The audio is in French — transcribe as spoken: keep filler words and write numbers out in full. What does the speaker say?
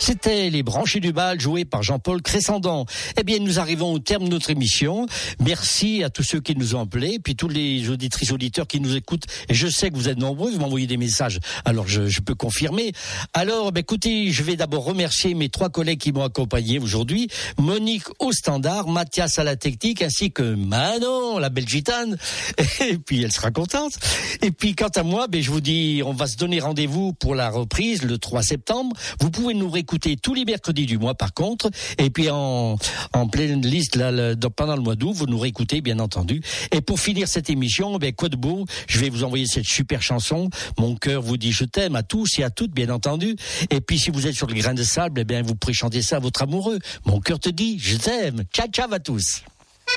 C'était Les Branchés du Bal, joués par Jean-Paul Cressandon. Eh bien, nous arrivons au terme de notre émission. Merci à tous ceux qui nous ont appelés, puis tous les auditrices, auditeurs qui nous écoutent. Et je sais que vous êtes nombreux, vous m'envoyez des messages, alors je, je peux confirmer. Alors, ben, écoutez, je vais d'abord remercier mes trois collègues qui m'ont accompagné aujourd'hui. Monique au standard, Mathias à la technique, ainsi que Manon, la belle gitane. Et puis, elle sera contente. Et puis, quant à moi, ben, je vous dis, on va se donner rendez-vous pour la reprise le trois septembre. Vous pouvez nous réécouter tous les mercredis du mois, par contre. Et puis, en, en pleine liste, là, le, pendant le mois d'août, vous nous réécoutez, bien entendu. Et pour finir cette émission, ben, quoi de beau, je vais vous envoyer cette super chanson. Mon cœur vous dit je t'aime, à tous et à toutes, bien entendu. Et puis, si vous êtes sur le grain de sable, eh bien, vous pourrez chanter ça à votre amoureux. Mon cœur te dit je t'aime. Ciao, ciao à tous.